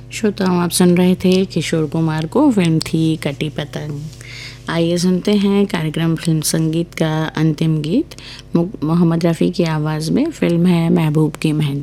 श्रोताओं, आप सुन रहे थे किशोर कुमार को, फिल्म थी कटी पतंग। आइए सुनते हैं कार्यक्रम फिल्म संगीत का अंतिम गीत मोहम्मद रफ़ी की आवाज़ में। फिल्म है महबूब की मेहंदी।